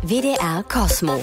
WDR Cosmo.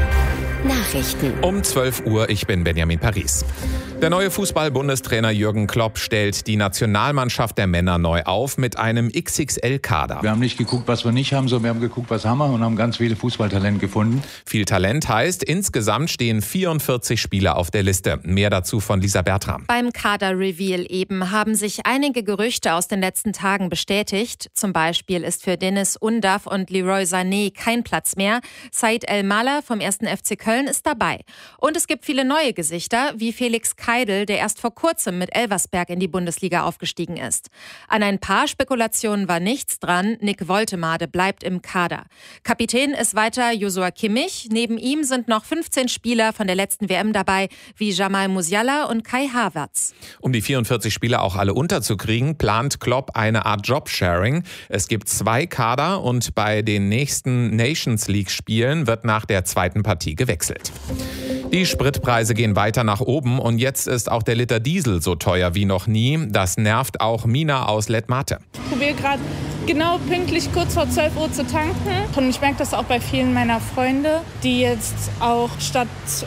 Nachrichten. Um 12 Uhr, ich bin Benjamin Paris. Der neue Fußball-Bundestrainer Jürgen Klopp stellt die Nationalmannschaft der Männer neu auf mit einem XXL-Kader. Wir haben nicht geguckt, was wir nicht haben, sondern wir haben geguckt, was haben wir und haben ganz viele Fußballtalente gefunden. Viel Talent heißt, insgesamt stehen 44 Spieler auf der Liste. Mehr dazu von Lisa Bertram. Beim Kader-Reveal eben haben sich einige Gerüchte aus den letzten Tagen bestätigt. Zum Beispiel ist für Deniz Undav und Leroy Sané kein Platz mehr. Said El-Mallah vom 1. FC Köln ist dabei. Und es gibt viele neue Gesichter, wie Felix Keidel, der erst vor kurzem mit Elversberg in die Bundesliga aufgestiegen ist. An ein paar Spekulationen war nichts dran. Nick Woltemade bleibt im Kader. Kapitän ist weiter Joshua Kimmich. Neben ihm sind noch 15 Spieler von der letzten WM dabei, wie Jamal Musiala und Kai Havertz. Um die 44 Spieler auch alle unterzukriegen, plant Klopp eine Art Jobsharing. Es gibt 2 Kader und bei den nächsten Nations League-Spielen wird nach der zweiten Partie gewechselt. Die Spritpreise gehen weiter nach oben und jetzt ist auch der Liter Diesel so teuer wie noch nie. Das nervt auch Mina aus Letmate. Ich probiere gerade genau pünktlich kurz vor 12 Uhr zu tanken. Und ich merke das auch bei vielen meiner Freunde, die jetzt auch statt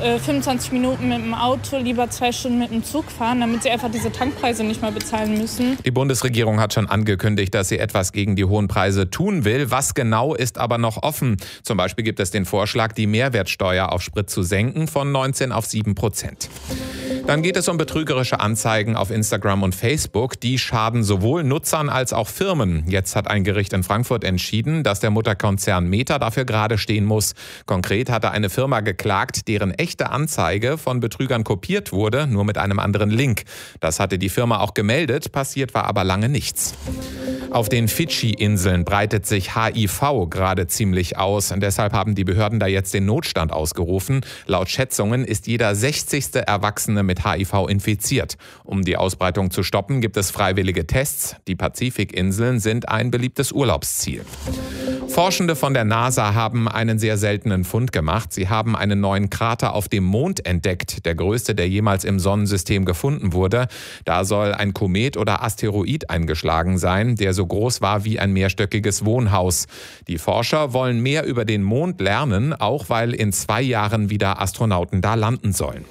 25 Minuten mit dem Auto lieber 2 Stunden mit dem Zug fahren, damit sie einfach diese Tankpreise nicht mehr bezahlen müssen. Die Bundesregierung hat schon angekündigt, dass sie etwas gegen die hohen Preise tun will. Was genau ist aber noch offen. Zum Beispiel gibt es den Vorschlag, die Mehrwertsteuer auf Sprit zu senken von 19 auf 7%. Dann geht es um betrügerische Anzeigen auf Instagram und Facebook. Die schaden sowohl Nutzern als auch Firmen. Jetzt hat ein Gericht in Frankfurt entschieden, dass der Mutterkonzern Meta dafür gerade stehen muss. Konkret hatte eine Firma geklagt, deren echte Anzeige von Betrügern kopiert wurde, nur mit einem anderen Link. Das hatte die Firma auch gemeldet, passiert war aber lange nichts. Auf den Fidschi-Inseln breitet sich HIV gerade ziemlich aus. Und deshalb haben die Behörden da jetzt den Notstand ausgerufen. Laut Schätzungen ist jeder 60. Erwachsene mit HIV infiziert. Um die Ausbreitung zu stoppen, gibt es freiwillige Tests. Die Pazifikinseln sind ein beliebtes Urlaubsziel. Forschende von der NASA haben einen sehr seltenen Fund gemacht. Sie haben einen neuen Krater auf dem Mond entdeckt, der größte, der jemals im Sonnensystem gefunden wurde. Da soll ein Komet oder Asteroid eingeschlagen sein, der so groß war wie ein mehrstöckiges Wohnhaus. Die Forscher wollen mehr über den Mond lernen, auch weil in 2 Jahren wieder Astronauten da landen sollen.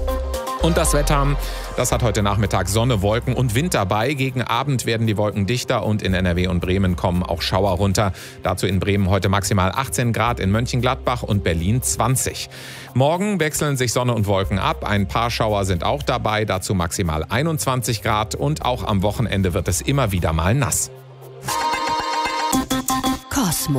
Und das Wetter, das hat heute Nachmittag Sonne, Wolken und Wind dabei. Gegen Abend werden die Wolken dichter und in NRW und Bremen kommen auch Schauer runter. Dazu in Bremen heute maximal 18 Grad, in Mönchengladbach und Berlin 20. Morgen wechseln sich Sonne und Wolken ab. Ein paar Schauer sind auch dabei, dazu maximal 21 Grad. Und auch am Wochenende wird es immer wieder mal nass. Cosmo.